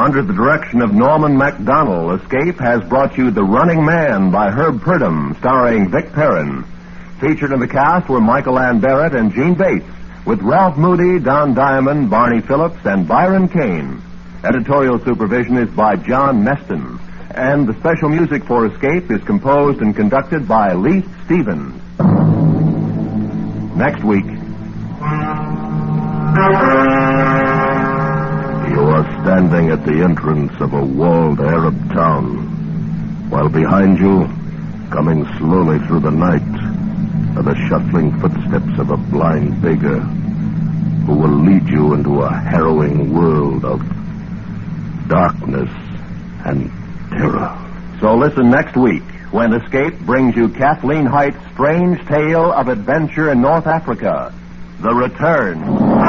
Under the direction of Norman MacDonald, Escape has brought you The Running Man by Herb Purdom, starring Vic Perrin. Featured in the cast were Michael Ann Barrett and Gene Bates, with Ralph Moody, Don Diamond, Barney Phillips, and Byron Kane. Editorial supervision is by John Meston, and the special music for Escape is composed and conducted by Leith Stevens. Next week. You are standing at the entrance of a walled Arab town, while behind you, coming slowly through the night, are the shuffling footsteps of a blind beggar who will lead you into a harrowing world of darkness and terror. So listen next week when Escape brings you Kathleen Height's strange tale of adventure in North Africa, The Return.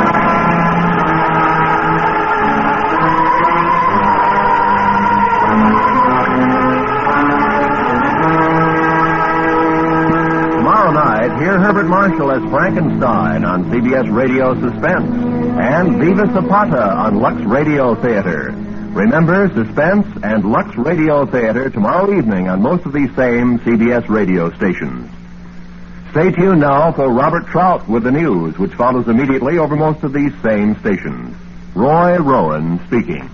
Hear Herbert Marshall as Frankenstein on CBS Radio Suspense and Viva Zapata on Lux Radio Theater. Remember, Suspense and Lux Radio Theater tomorrow evening on most of these same CBS radio stations. Stay tuned now for Robert Trout with the news, which follows immediately over most of these same stations. Roy Rowan speaking.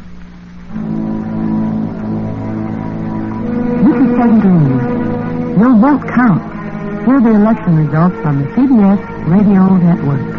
This is Peggy Green. Your vote counts. Hear the election results from the CBS Radio Network.